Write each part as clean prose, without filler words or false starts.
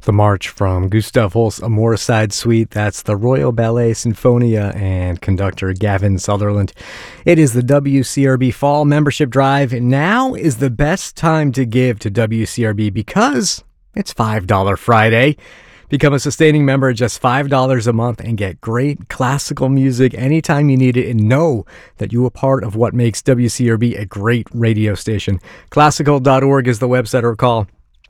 The march from Gustav Holst's Amorside Suite, that's the Royal Ballet Sinfonia and conductor Gavin Sutherland. It is the WCRB Fall Membership Drive. Now is the best time to give to WCRB because it's $5 Friday. Become a sustaining member at just $5 a month and get great classical music anytime you need it, and know that you are part of what makes WCRB a great radio station. Classical.org is the website, or call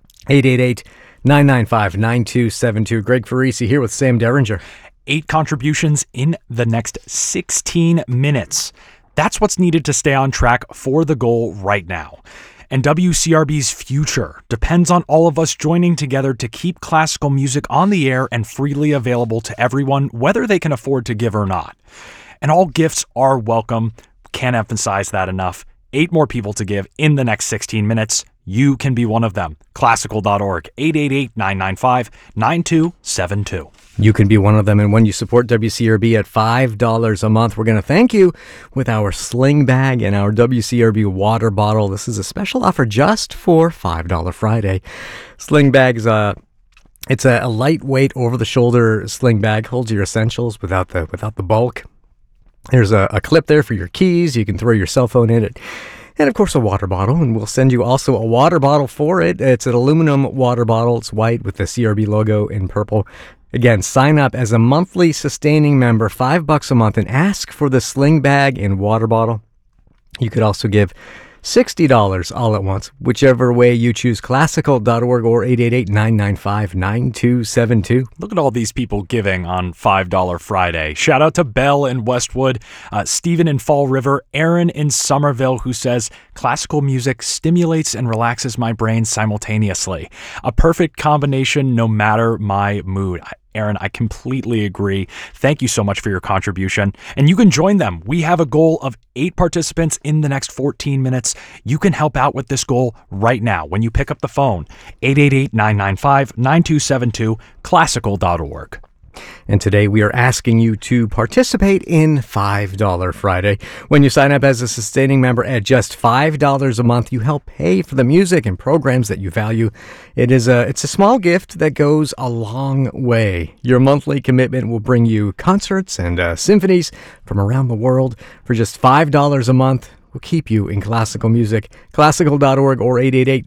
888-995-9272. Greg Farisi here with Sam Derringer. 8 contributions in the next 16 minutes. That's what's needed to stay on track for the goal right now. And WCRB's future depends on all of us joining together to keep classical music on the air and freely available to everyone, whether they can afford to give or not. And all gifts are welcome. Can't emphasize that enough. 8 more people to give in the next 16 minutes. You can be one of them. Classical.org, 888-995-9272. You can be one of them, and when you support WCRB at $5 a month, we're going to thank you with our sling bag and our WCRB water bottle. This is a special offer just for $5 Friday. Sling bag is it's a lightweight, over-the-shoulder sling bag. Holds your essentials without the bulk. There's a clip there for your keys. You can throw your cell phone in it. And, of course, a water bottle, and we'll send you also a water bottle for it. It's an aluminum water bottle. It's white with the CRB logo in purple. Again, sign up as a monthly sustaining member, $5 a month, and ask for the sling bag and water bottle. You could also give $60 all at once, whichever way you choose. Classical.org or 888-995-9272. Look at all these people giving on $5 Friday. Shout out to Belle in Westwood, Stephen in Fall River, Aaron in Somerville, who says, classical music stimulates and relaxes my brain simultaneously. A perfect combination no matter my mood. Aaron, I completely agree. Thank you so much for your contribution. And you can join them. We have a goal of 8 participants in the next 14 minutes. You can help out with this goal right now when you pick up the phone. 888-995-9272, classical.org. And today we are asking you to participate in $5 Friday. When you sign up as a sustaining member at just $5 a month, you help pay for the music and programs that you value. It's a small gift that goes a long way. Your monthly commitment will bring you concerts and symphonies from around the world. For just $5 a month, will keep you in classical music. Classical.org or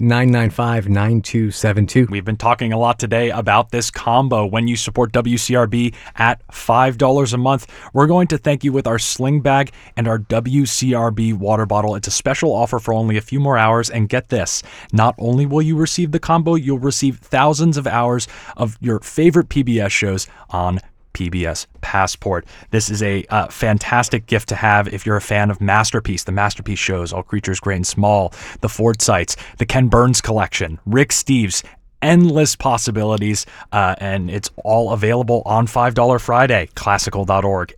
888-995-9272. We've been talking a lot today about this combo. When you support WCRB at $5 a month, we're going to thank you with our sling bag and our WCRB water bottle. It's a special offer for only a few more hours. And get this, not only will you receive the combo, you'll receive thousands of hours of your favorite PBS shows on PBS Passport. This is a fantastic gift to have if you're a fan of Masterpiece, the Masterpiece shows, All Creatures Great and Small, The Forsytes, the Ken Burns Collection, Rick Steves, endless possibilities, and it's all available on $5 Friday. Classical.org,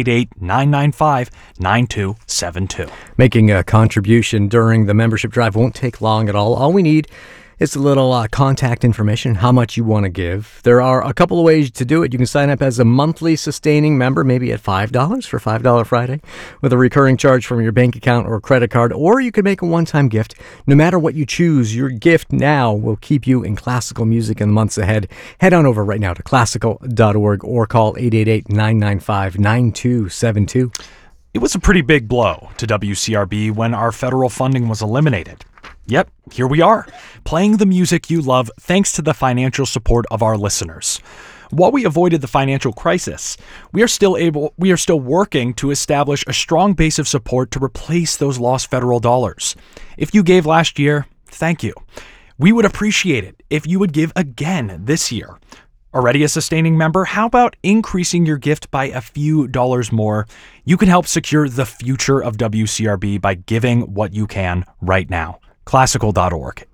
888-995-9272. Making a contribution during the membership drive won't take long at all. All we need is a little contact information, how much you want to give. There are a couple of ways to do it. You can sign up as a monthly sustaining member, maybe at $5 for $5 Friday, with a recurring charge from your bank account or credit card, or you could make a one-time gift. No matter what you choose, your gift now will keep you in classical music in the months ahead. Head on over right now to classical.org or call 888-995-9272. It was a pretty big blow to WCRB when our federal funding was eliminated. Yep, here we are, playing the music you love thanks to the financial support of our listeners. While we avoided the financial crisis, we are still working to establish a strong base of support to replace those lost federal dollars. If you gave last year, thank you. We would appreciate it if you would give again this year. Already a sustaining member? How about increasing your gift by a few dollars more? You can help secure the future of WCRB by giving what you can right now. Classical.org,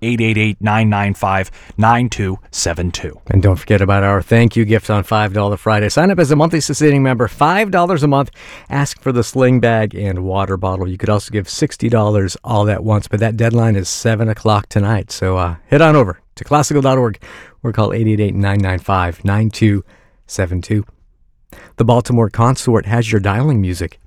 888-995-9272. And don't forget about our thank you gift on $5 Friday. Sign up as a monthly sustaining member, $5 a month. Ask for the sling bag and water bottle. You could also give $60 all at once, but that deadline is 7 o'clock tonight. So head on over to classical.org or call 888-995-9272. The Baltimore Consort has your dialing music.